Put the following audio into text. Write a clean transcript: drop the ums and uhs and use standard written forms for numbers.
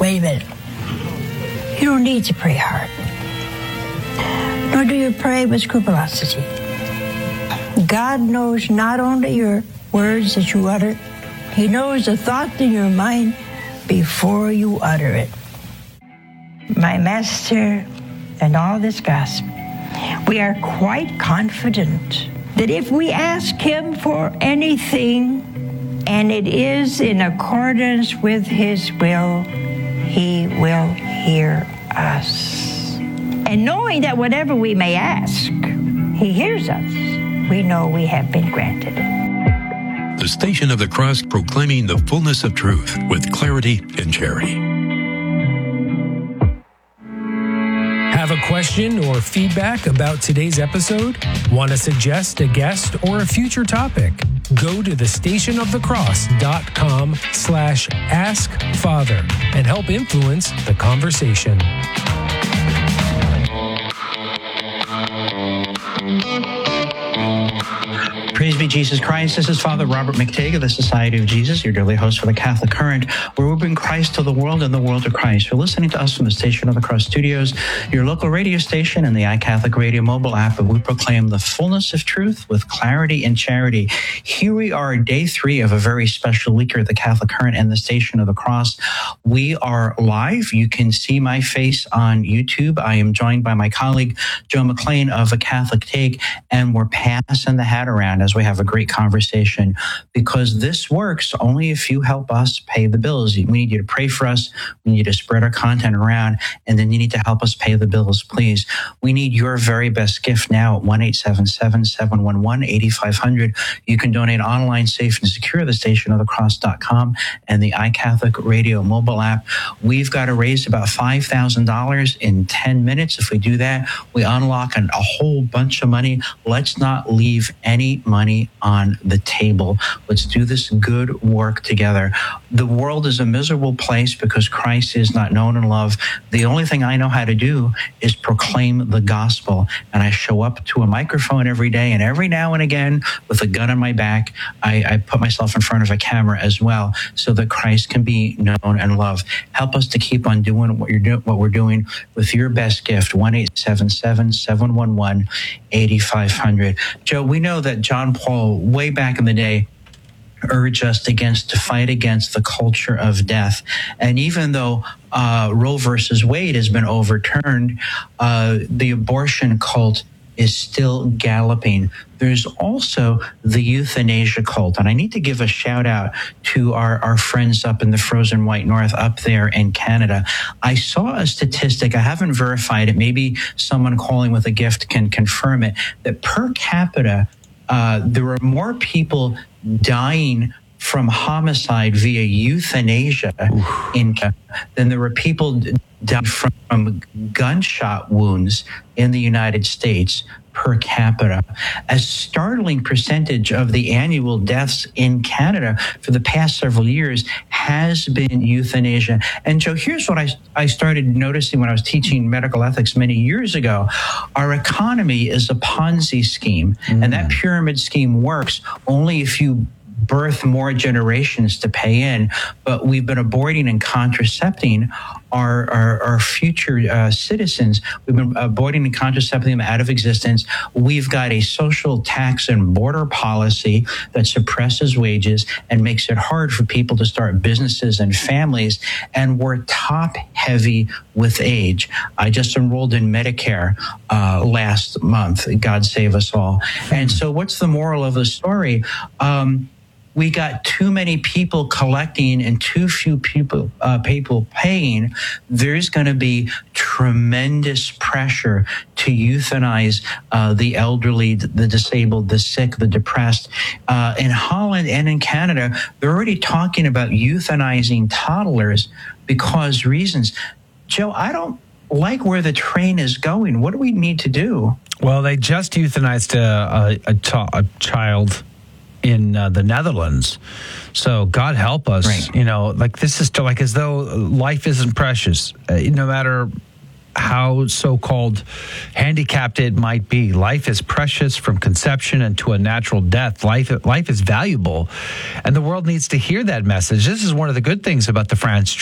Wait a minute. You don't need to pray hard. Nor do you pray with scrupulosity. God knows not only your words that you utter, He knows the thought in your mind before you utter it. My Master and all this gospel, we are quite confident that if we ask Him for anything, and it is in accordance with His will, He will hear us. And knowing that whatever we may ask, He hears us, we know we have been granted it. The Station of the Cross, proclaiming the fullness of truth with clarity and charity. Have a question or feedback about today's episode? Want to suggest a guest or a future topic? Go to thestationofthecross.com/askfather and help influence the conversation. Praise be Jesus Christ. This is Father Robert McTague of the Society of Jesus, your daily host for the Catholic Current, where we bring Christ to the world and the world to Christ. You're listening to us from the Station of the Cross Studios, your local radio station, and the iCatholic Radio mobile app, and we proclaim the fullness of truth with clarity and charity. Here we are, day 3 of a very special week here at the Catholic Current and the Station of the Cross. We are live. You can see my face on YouTube. I am joined by my colleague, Joe McLean of A Catholic Take, and we're passing the hat around as we have a great conversation, because this works only if you help us pay the bills. We need you to pray for us. We need you to spread our content around, and then you need to help us pay the bills, please. We need your very best gift now at 1-877-711-8500. You can donate online, safe and secure at thestationofthecross.com and the iCatholic Radio mobile app. We've got to raise about $5,000 in 10 minutes. If we do that, we unlock a whole bunch of money. Let's not leave any money on the table. Let's do this good work together. The world is a miserable place because Christ is not known and loved. The only thing I know how to do is proclaim the gospel. And I show up to a microphone every day, and every now and again, with a gun on my back, I put myself in front of a camera as well, so that Christ can be known and loved. Help us to keep on doing what we're doing with your best gift, 1-877-711-8500. Joe, we know that John Paul, way back in the day, urged us to fight against the culture of death. And even though Roe versus Wade has been overturned, the abortion cult is still galloping. There's also the euthanasia cult. And I need to give a shout out to our friends up in the frozen white north up there in Canada. I saw a statistic, I haven't verified it, maybe someone calling with a gift can confirm it, that per capita, there are more people dying from homicide via euthanasia than there were people dying from gunshot wounds in the United States per capita. A startling percentage of the annual deaths in Canada for the past several years has been euthanasia. And Joe, here's what I started noticing when I was teaching medical ethics many years ago. Our economy is a Ponzi scheme, and that pyramid scheme works only if you birth more generations to pay in. But we've been aborting and contracepting our future citizens. We've been aborting and contracepting them out of existence. We've got a social tax and border policy that suppresses wages and makes it hard for people to start businesses and families. And we're top heavy with age. I just enrolled in Medicare last month. God save us all. And so what's the moral of the story? We got too many people collecting and too few people paying. There's going to be tremendous pressure to euthanize the elderly, the disabled, the sick, the depressed. In Holland and in Canada, they're already talking about euthanizing toddlers because reasons. Joe, I don't like where the train is going. What do we need to do? Well, they just euthanized a child in the Netherlands. So God help us, right. You know, like this is like as though life isn't precious, no matter how so-called handicapped it might be. Life is precious from conception and to a natural death. Life is valuable, and the world needs to hear that message. This is one of the good things about the France